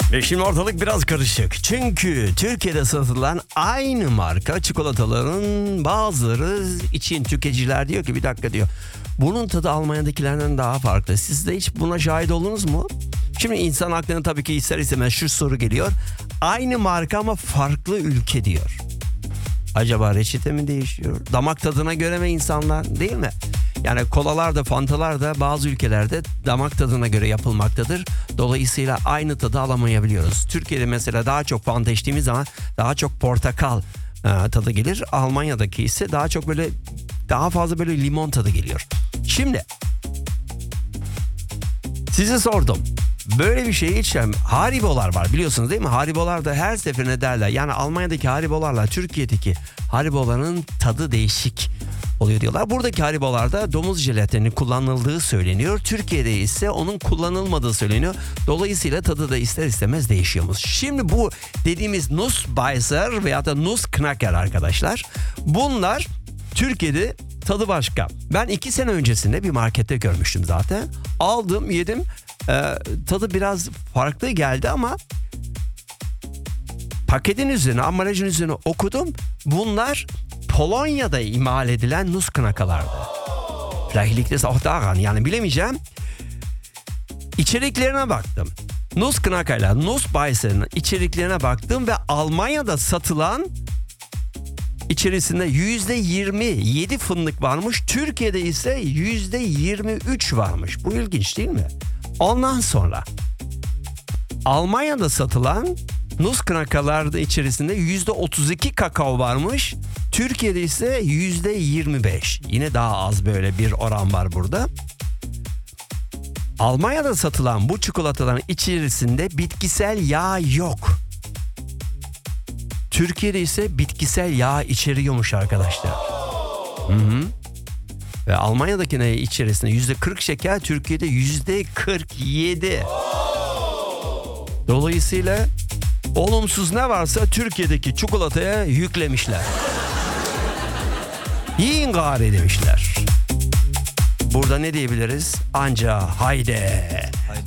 Ve şimdi ortalık biraz karışık. Çünkü Türkiye'de satılan aynı marka çikolataların bazıları için tüketiciler diyor ki bir dakika diyor. Bunun tadı Almanya'dakilerden daha farklı. Siz de hiç buna şahit oldunuz mu? Şimdi insan aklına tabii ki ister istemez şu soru geliyor. Aynı marka ama farklı ülke diyor. Acaba reçete mi değişiyor? Damak tadına göre mi insanlar, değil mi? Yani kolalar da fantalar da bazı ülkelerde damak tadına göre yapılmaktadır. Dolayısıyla aynı tadı alamayabiliyoruz. Türkiye'de mesela daha çok fanta içtiğimiz zaman daha çok portakal tadı gelir. Almanya'daki ise daha çok böyle daha fazla böyle limon tadı geliyor. Şimdi size sordum. Böyle bir şey hiç Haribo'lar var biliyorsunuz değil mi? Haribo'lar da her seferinde derler. Yani Almanya'daki Haribo'larla Türkiye'deki Haribo'ların tadı değişik oluyor diyorlar. Buradaki Haribo'larda domuz jelatininin kullanıldığı söyleniyor. Türkiye'de ise onun kullanılmadığı söyleniyor. Dolayısıyla tadı da ister istemez değişiyormuş. Şimdi bu dediğimiz Nussbeißer veya da Nussknacker arkadaşlar. Bunlar Türkiye'de tadı başka. Ben 2 sene öncesinde bir markette görmüştüm zaten. Aldım, yedim. Tadı biraz farklı geldi ama paketin üzerine, ambalajın üzerine okudum. Bunlar Polonya'da imal edilen Nussknacker'lardı. Vielleicht liegt es auch daran. Yani bilemeyeceğim. İçeriklerine baktım. Nussknacker'la Nussbeißer'ın içeriklerine baktım ve Almanya'da satılan içerisinde %27 fındık varmış. Türkiye'de ise %23 varmış. Bu ilginç değil mi? Ondan sonra Almanya'da satılan Nussknacker'larda içerisinde %32 kakao varmış. Türkiye'de ise %25. Yine daha az böyle bir oran var burada. Almanya'da satılan bu çikolataların içerisinde bitkisel yağ yok. Türkiye'de ise bitkisel yağ içeriyormuş arkadaşlar. Ve Almanya'daki içerisinde %40 şeker, Türkiye'de %47. Dolayısıyla olumsuz ne varsa Türkiye'deki çikolataya yüklemişler. Yiyin gari demişler. Burada ne diyebiliriz? Anca haydi.